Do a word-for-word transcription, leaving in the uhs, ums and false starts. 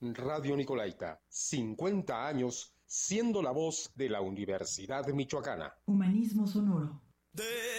Radio Nicolaita, cincuenta años siendo la voz de la Universidad Michoacana. Humanismo sonoro. De